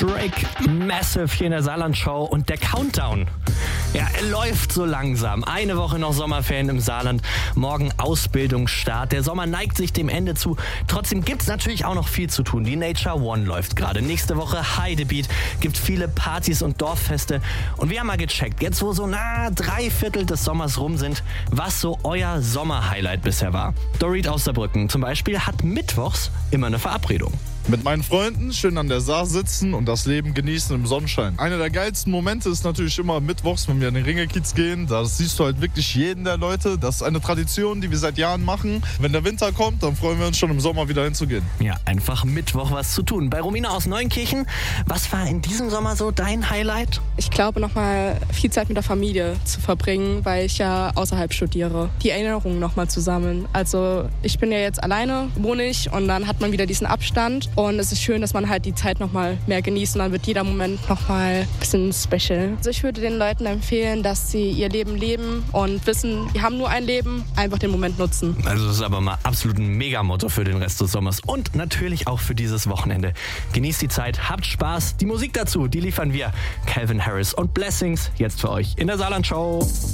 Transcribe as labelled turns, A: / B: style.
A: Drake, Massive hier in der Saarland-Show und der Countdown. Ja, er läuft so langsam. Eine Woche noch Sommerferien im Saarland. Morgen Ausbildungsstart. Der Sommer neigt sich dem Ende zu. Trotzdem gibt's natürlich auch noch viel zu tun. Die Nature One läuft gerade. Nächste Woche Heidebeat. Gibt viele Partys und Dorffeste. Und wir haben mal gecheckt, jetzt wo so 3/4 des Sommers rum sind, was so euer Sommerhighlight bisher war. Dorit aus Saarbrücken zum Beispiel hat mittwochs immer eine Verabredung.
B: Mit meinen Freunden schön an der Saar sitzen und das Leben genießen im Sonnenschein. Einer der geilsten Momente ist natürlich immer mittwochs, wenn wir in den Ringelkiez gehen. Da siehst du halt wirklich jeden der Leute. Das ist eine Tradition, die wir seit Jahren machen. Wenn der Winter kommt, dann freuen wir uns schon im Sommer wieder hinzugehen.
A: Ja, einfach Mittwoch was zu tun. Bei Romina aus Neunkirchen, was war in diesem Sommer so dein Highlight?
C: Ich glaube, nochmal viel Zeit mit der Familie zu verbringen, weil ich ja außerhalb studiere. Die Erinnerungen nochmal zu sammeln. Also ich bin ja jetzt alleine, wohne ich und dann hat man wieder diesen Abstand. Und es ist schön, dass man halt die Zeit nochmal mehr genießt und dann wird jeder Moment nochmal ein bisschen special. Also ich würde den Leuten empfehlen, dass sie ihr Leben leben und wissen, die haben nur ein Leben, einfach den Moment nutzen.
A: Also das ist aber mal absolut ein Megamotto für den Rest des Sommers und natürlich auch für dieses Wochenende. Genießt die Zeit, habt Spaß. Die Musik dazu, die liefern wir. Calvin Harris und Blessings jetzt für euch in der Saarland-Show.